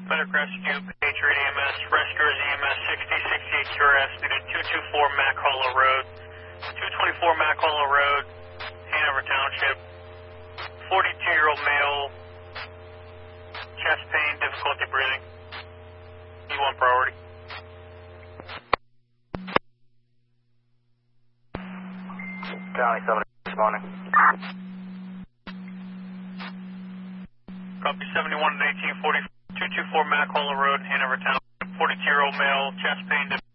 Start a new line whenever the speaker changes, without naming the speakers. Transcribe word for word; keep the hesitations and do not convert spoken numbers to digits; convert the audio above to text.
Medic Rescue, Patriot E M S, Rescuers E M S, sixty sixty-eight Q R S, needed two twenty-four Mac Hollow Road, two twenty-four Mac Hollow Road, Hanover Township, forty-two-year-old male, chest pain, difficulty breathing, E one priority.
County seven responding.
Copy seventy-one and eighteen forty, two twenty-four Mac Hollow Road, Hanover Township, forty-two-year-old male, chest pain,